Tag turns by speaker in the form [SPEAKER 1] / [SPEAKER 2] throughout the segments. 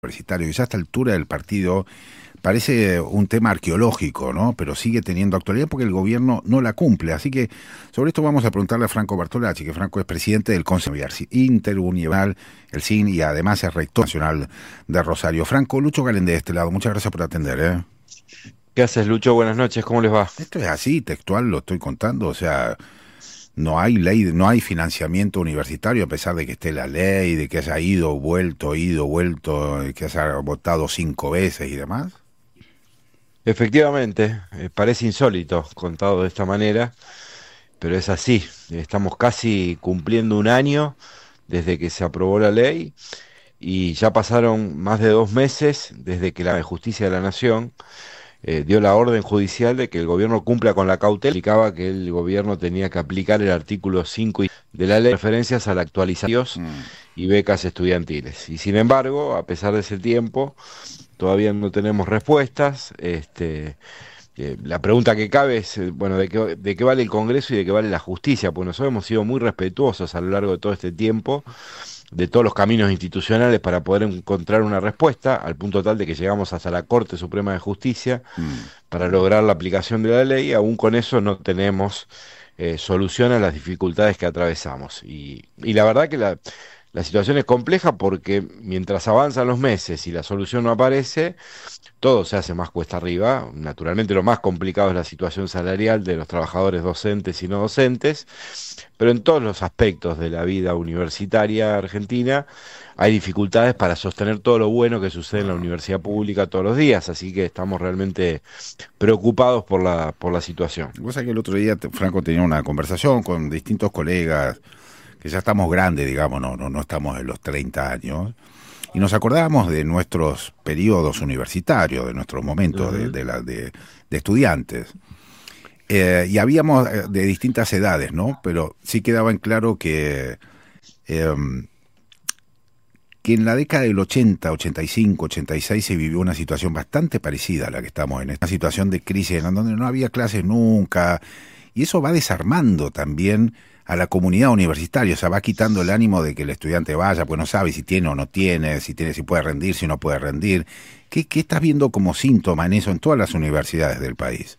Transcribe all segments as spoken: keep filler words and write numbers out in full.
[SPEAKER 1] universitario, y ya a esta altura del partido parece un tema arqueológico, ¿no? Pero sigue teniendo actualidad porque el gobierno no la cumple. Así que sobre esto vamos a preguntarle a Franco Bartolacci, que Franco es presidente del Consejo Interuniversal, el C I N, y además es rector nacional de Rosario. Franco, Lucho Galen de este lado, muchas gracias por atender, ¿eh?
[SPEAKER 2] ¿Qué haces, Lucho? Buenas noches, ¿cómo les va?
[SPEAKER 1] Esto es así, textual, lo estoy contando, o sea, no hay ley, no hay financiamiento universitario a pesar de que esté la ley, de que haya ido, vuelto, ido, vuelto, que haya votado cinco veces y demás.
[SPEAKER 2] Efectivamente, eh, parece insólito contado de esta manera, pero es así. Estamos casi cumpliendo un año desde que se aprobó la ley y ya pasaron más de dos meses desde que la Justicia de la Nación eh, dio la orden judicial de que el gobierno cumpla con la cautela. Indicaba que el gobierno tenía que aplicar el artículo cinco de la ley, referencias a la actualización
[SPEAKER 1] Mm.
[SPEAKER 2] y becas estudiantiles. Y sin embargo, a pesar de ese tiempo, todavía no tenemos respuestas. Este, eh, la pregunta que cabe es, eh, bueno, ¿de qué, de qué vale el Congreso y de qué vale la justicia? Pues nosotros hemos sido muy respetuosos a lo largo de todo este tiempo, de todos los caminos institucionales para poder encontrar una respuesta, al punto tal de que llegamos hasta la Corte Suprema de Justicia
[SPEAKER 1] Mm.
[SPEAKER 2] para lograr la aplicación de la ley. Aún con eso no tenemos eh, solución a las dificultades que atravesamos. Y, y la verdad que la, la situación es compleja porque mientras avanzan los meses y la solución no aparece, todo se hace más cuesta arriba. Naturalmente lo más complicado es la situación salarial de los trabajadores docentes y no docentes, pero en todos los aspectos de la vida universitaria argentina hay dificultades para sostener todo lo bueno que sucede en la universidad pública todos los días, así que estamos realmente preocupados por la, por la situación.
[SPEAKER 1] Vos sabés que el otro día, te- Franco, tenía una conversación con distintos colegas que ya estamos grandes, digamos, no, no, no estamos en los treinta años, y nos acordábamos de nuestros periodos universitarios, de nuestros momentos de,
[SPEAKER 2] Ujú.
[SPEAKER 1] de, la, de, de estudiantes. Eh, y habíamos eh, de distintas edades, ¿no? Pero sí quedaba en claro que, eh, que en la década del ochenta, ochenta y cinco, ochenta y seis se vivió una situación bastante parecida a la que estamos en esta situación de crisis en donde no había clases nunca, y eso va desarmando también a la comunidad universitaria, o sea, va quitando el ánimo de que el estudiante vaya, pues no sabe si tiene o no tiene, si tiene, si puede rendir, si no puede rendir. ¿Qué, qué estás viendo como síntoma en eso en todas las universidades del país?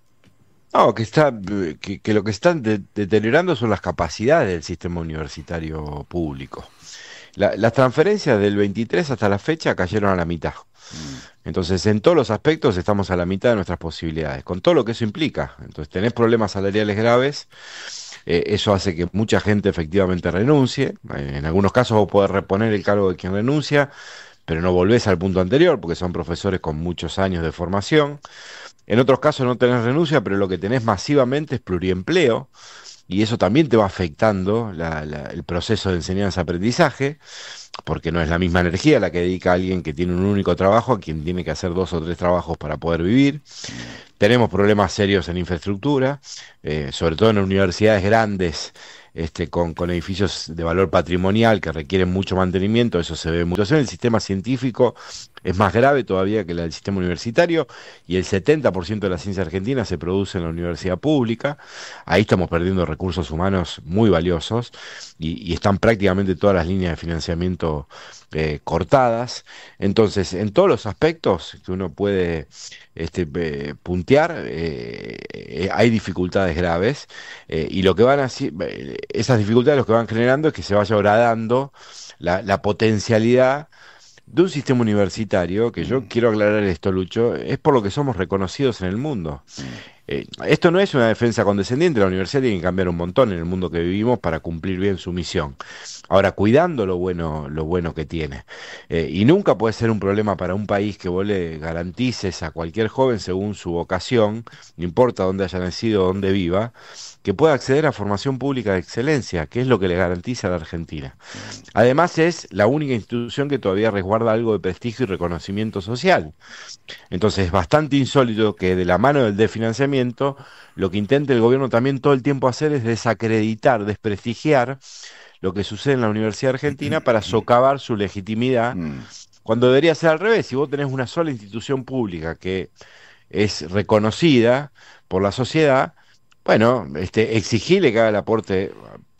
[SPEAKER 2] No, que está, eh, que, que lo que están de- deteriorando son las capacidades del sistema universitario público. La- las transferencias del veintitrés hasta la fecha cayeron a la mitad.
[SPEAKER 1] Mm.
[SPEAKER 2] Entonces, en todos los aspectos estamos a la mitad de nuestras posibilidades, con todo lo que eso implica. Entonces, tenés problemas salariales graves, eh, eso hace que mucha gente efectivamente renuncie. Eh, en algunos casos vos podés reponer el cargo de quien renuncia, pero no volvés al punto anterior, porque son profesores con muchos años de formación. En otros casos no tenés renuncia, pero lo que tenés masivamente es pluriempleo, y eso también te va afectando la- la- el proceso de enseñanza-aprendizaje, porque no es la misma energía la que dedica alguien que tiene un único trabajo a quien tiene que hacer dos o tres trabajos para poder vivir. Tenemos problemas serios en infraestructura, eh, sobre todo en universidades grandes, este, con, con edificios de valor patrimonial que requieren mucho mantenimiento. Eso se ve mucho. En el sistema científico es más grave todavía que la del sistema universitario, y el setenta por ciento de la ciencia argentina se produce en la universidad pública. Ahí estamos perdiendo recursos humanos muy valiosos, y, y están prácticamente todas las líneas de financiamiento eh, cortadas. Entonces, en todos los aspectos que uno puede este, eh, puntear, eh, eh, hay dificultades graves, eh, y lo que van así, eh, esas dificultades lo que van generando es que se vaya horadando la, la potencialidad de un sistema universitario, que yo
[SPEAKER 1] Mm.
[SPEAKER 2] quiero aclarar esto, Lucho, es por lo que somos reconocidos en el mundo.
[SPEAKER 1] Mm.
[SPEAKER 2] Eh, esto no es una defensa condescendiente, la universidad tiene que cambiar un montón en el mundo que vivimos para cumplir bien su misión. Ahora, cuidando lo bueno, lo bueno que tiene. Eh, y nunca puede ser un problema para un país que vos le garantices a cualquier joven según su vocación, no importa dónde haya nacido o dónde viva, que pueda acceder a formación pública de excelencia, que es lo que le garantiza a la Argentina. Además, es la única institución que todavía resguarda algo de prestigio y reconocimiento social. Entonces es bastante insólito que de la mano del desfinanciamiento, lo que intente el gobierno también todo el tiempo hacer es desacreditar, desprestigiar lo que sucede en la Universidad Argentina para socavar su legitimidad,
[SPEAKER 1] Mm.
[SPEAKER 2] cuando debería ser al revés. Si vos tenés una sola institución pública que es reconocida por la sociedad, bueno, este, exigirle que haga el aporte pa-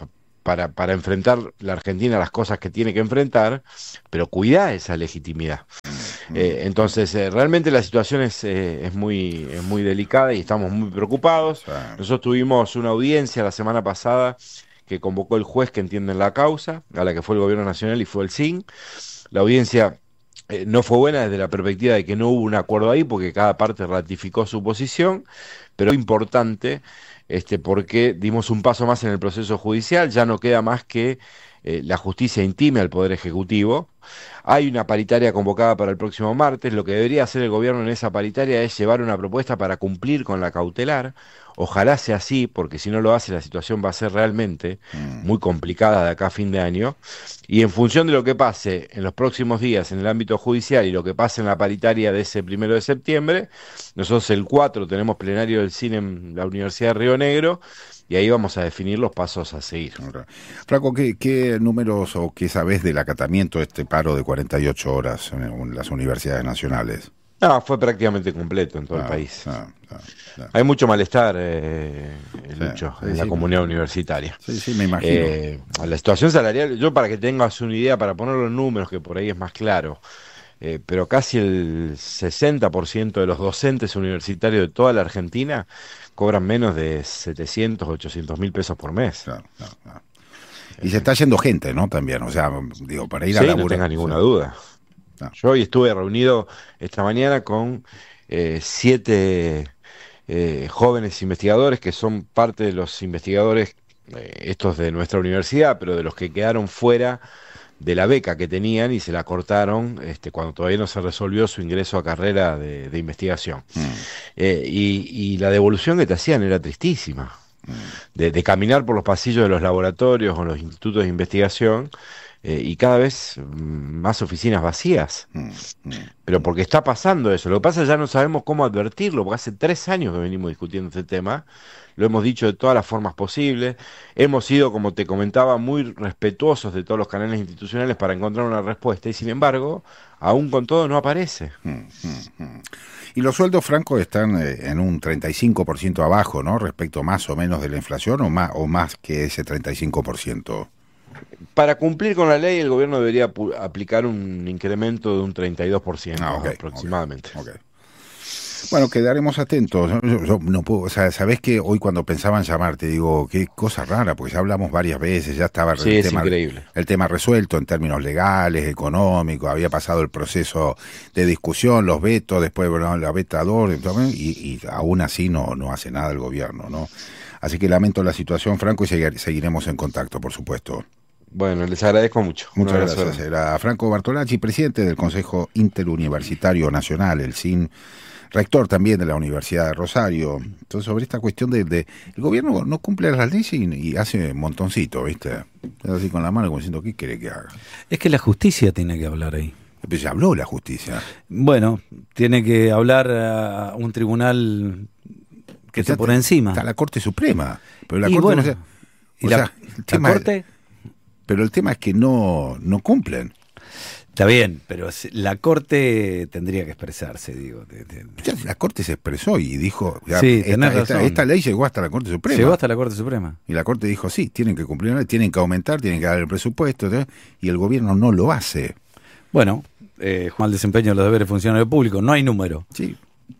[SPEAKER 2] para, para enfrentar la Argentina a las cosas que tiene que enfrentar, pero cuida esa legitimidad. Eh, entonces, eh, realmente la situación es, eh, es, muy, es muy delicada y estamos muy preocupados. Nosotros tuvimos una audiencia la semana pasada que convocó el juez que entiende la causa, a la que fue el Gobierno Nacional y fue el S I N. La audiencia eh, no fue buena desde la perspectiva de que no hubo un acuerdo ahí, porque cada parte ratificó su posición, pero importante este, porque dimos un paso más en el proceso judicial, ya no queda más que eh, la justicia intime al Poder Ejecutivo. Hay una paritaria convocada para el próximo martes. Lo que debería hacer el gobierno en esa paritaria es llevar una propuesta para cumplir con la cautelar. Ojalá sea así, porque si no lo hace la situación va a ser realmente mm. muy complicada de acá a fin de año. Y en función de lo que pase en los próximos días en el ámbito judicial y lo que pase en la paritaria de ese primero de septiembre, nosotros el cuatro tenemos plenario del cine en la Universidad de Río Negro, y ahí vamos a definir los pasos a seguir.
[SPEAKER 1] Franco, ¿qué, qué números o qué sabés del acatamiento de este paro de cuarenta y ocho horas en las universidades nacionales?
[SPEAKER 2] No, fue prácticamente completo en todo ah, el país. Ah, ah, ah. Hay mucho malestar, eh, Lucho, sí, en sí, la sí, comunidad universitaria.
[SPEAKER 1] Sí, sí, me imagino.
[SPEAKER 2] Eh, la situación salarial, yo para que tengas una idea, para ponerlo en números, que por ahí es más claro, eh, pero casi el sesenta por ciento de los docentes universitarios de toda la Argentina cobran menos de setecientos, ochocientos mil pesos por mes.
[SPEAKER 1] Claro, claro, claro. Y se está yendo gente, ¿no? También, o sea, digo, para ir
[SPEAKER 2] sí,
[SPEAKER 1] a laburar.
[SPEAKER 2] No tenga ninguna
[SPEAKER 1] sí.
[SPEAKER 2] duda.
[SPEAKER 1] No.
[SPEAKER 2] Yo hoy estuve reunido esta mañana con eh, siete eh, jóvenes investigadores que son parte de los investigadores, eh, estos de nuestra universidad, pero de los que quedaron fuera de la beca que tenían y se la cortaron este, cuando todavía no se resolvió su ingreso a carrera de, de investigación. Mm. Eh, y, y la devolución que te hacían era tristísima. Mm. De, de caminar por los pasillos de los laboratorios o los institutos de investigación, Eh, y cada vez más oficinas vacías. Mm, mm, pero porque está pasando eso. Lo que pasa es que ya no sabemos cómo advertirlo, porque hace tres años que venimos discutiendo este tema, lo hemos dicho de todas las formas posibles, hemos sido, como te comentaba, muy respetuosos de todos los canales institucionales para encontrar una respuesta, y sin embargo, aún con todo no aparece.
[SPEAKER 1] Mm, mm, mm. Y los sueldos, Franco, están eh, en un treinta y cinco por ciento abajo, ¿no? Respecto más o menos de la inflación, o más, o más que ese treinta y cinco por ciento.
[SPEAKER 2] Para cumplir con la ley, el gobierno debería aplicar un incremento de un treinta y dos por ciento ah, okay, aproximadamente.
[SPEAKER 1] Okay, okay. Bueno, quedaremos atentos. Yo, yo no puedo, o sea, sabés que hoy cuando pensaban llamarte, digo, qué cosa rara, porque ya hablamos varias veces, ya estaba
[SPEAKER 2] sí,
[SPEAKER 1] el,
[SPEAKER 2] es
[SPEAKER 1] tema,
[SPEAKER 2] increíble.
[SPEAKER 1] el tema resuelto en términos legales, económicos, había pasado el proceso de discusión, los vetos, después bueno, la vetador, y, y aún así no, no hace nada el gobierno, ¿no? Así que lamento la situación, Franco, y seguir, seguiremos en contacto, por supuesto.
[SPEAKER 2] Bueno, les agradezco mucho.
[SPEAKER 1] Muchas gracias. gracias. Era Franco Bartolacci, presidente del Consejo Interuniversitario Nacional, el S I N, rector también de la Universidad de Rosario. Entonces, sobre esta cuestión de, de el gobierno no cumple las leyes y, y hace un montoncito, ¿viste? Así con la mano como diciendo, ¿qué quiere que haga?
[SPEAKER 3] Es que la justicia tiene que hablar ahí.
[SPEAKER 1] Pero ya habló la justicia.
[SPEAKER 3] Bueno, tiene que hablar a un tribunal que esté por encima.
[SPEAKER 1] Está la Corte Suprema. Pero la
[SPEAKER 3] y
[SPEAKER 1] Corte
[SPEAKER 3] bueno,
[SPEAKER 1] no sea,
[SPEAKER 3] y la, sea, el tema, la Corte...
[SPEAKER 1] Pero el tema es que no, no cumplen.
[SPEAKER 3] Está bien, pero la Corte tendría que expresarse, digo. De, de,
[SPEAKER 1] ya, la Corte se expresó y dijo, ya,
[SPEAKER 3] sí,
[SPEAKER 1] esta, esta, esta ley llegó hasta la Corte Suprema.
[SPEAKER 3] Llegó hasta la Corte Suprema.
[SPEAKER 1] Y la Corte dijo, sí, tienen que cumplir, tienen que aumentar, tienen que dar el presupuesto, ¿sí? Y el gobierno no lo hace.
[SPEAKER 3] Bueno, eh, Juan, el desempeño de los deberes funcionarios públicos, no hay número.
[SPEAKER 1] Sí.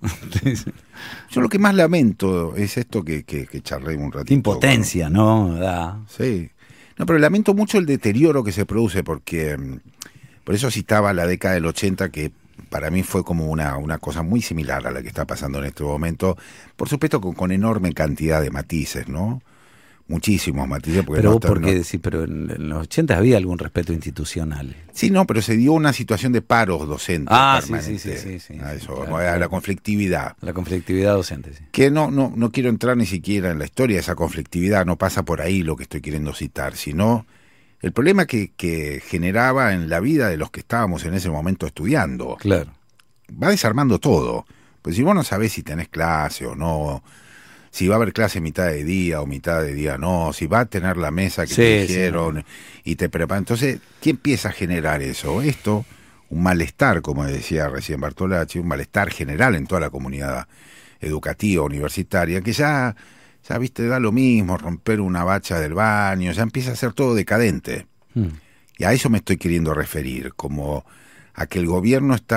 [SPEAKER 1] Yo lo que más lamento es esto que, que, que charlé un ratito.
[SPEAKER 3] Impotencia, ¿no? Da.
[SPEAKER 1] Sí. No, pero lamento mucho el deterioro que se produce, porque por eso citaba la década del ochenta, que para mí fue como una, una cosa muy similar a la que está pasando en este momento, por supuesto con, con enorme cantidad de matices, ¿no? Muchísimos matices. Porque
[SPEAKER 3] pero
[SPEAKER 1] no,
[SPEAKER 3] vos por qué
[SPEAKER 1] no,
[SPEAKER 3] decís, pero en, en los ochenta había algún respeto institucional.
[SPEAKER 1] Sí, no, pero se dio una situación de paros docentes
[SPEAKER 3] ah,
[SPEAKER 1] permanentes.
[SPEAKER 3] Sí, sí, sí, sí,
[SPEAKER 1] a
[SPEAKER 3] sí,
[SPEAKER 1] eso,
[SPEAKER 3] claro,
[SPEAKER 1] a
[SPEAKER 3] claro.
[SPEAKER 1] la conflictividad.
[SPEAKER 3] La conflictividad docente, sí.
[SPEAKER 1] Que no, no, no quiero entrar ni siquiera en la historia de esa conflictividad, no pasa por ahí lo que estoy queriendo citar, sino el problema que, que generaba en la vida de los que estábamos en ese momento estudiando.
[SPEAKER 3] Claro.
[SPEAKER 1] Va desarmando todo. Pues si vos no sabés si tenés clase o no, si va a haber clase mitad de día o mitad de día no, si va a tener la mesa que
[SPEAKER 3] sí,
[SPEAKER 1] te dijeron
[SPEAKER 3] sí, no.
[SPEAKER 1] y te preparan. Entonces, ¿qué empieza a generar eso? Esto, un malestar, como decía recién Bartolacci, un malestar general en toda la comunidad educativa, universitaria, que ya ya viste, da lo mismo romper una bacha del baño, ya empieza a ser todo decadente. Mm. Y a eso me estoy queriendo referir, como a que el gobierno está